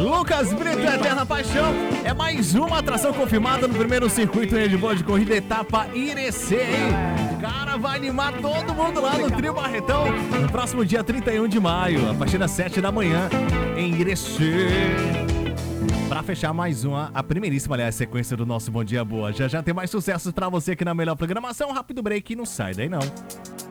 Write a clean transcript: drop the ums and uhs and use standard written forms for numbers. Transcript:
Lucas Brito, Eterna Paixão. É mais uma atração confirmada no primeiro circuito de boa de corrida, etapa Irecê, hein? Cara, vai animar todo mundo lá no Trio Barretão no próximo dia 31 de maio, a partir das 7 da manhã, em Irecê. Pra fechar mais a primeiríssima, aliás, sequência do nosso Bom Dia Boa. Já já tem mais sucessos pra você aqui na melhor programação. Rápido break, não sai daí não.